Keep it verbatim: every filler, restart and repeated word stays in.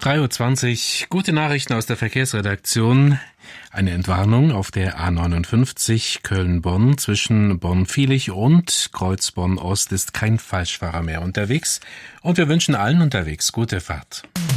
drei Uhr zwanzig, gute Nachrichten aus der Verkehrsredaktion. Eine Entwarnung auf der A neunundfünfzig Köln-Bonn. Zwischen Bonn-Viehlich und Kreuz Bonn-Ost ist kein Falschfahrer mehr unterwegs. Und wir wünschen allen unterwegs gute Fahrt.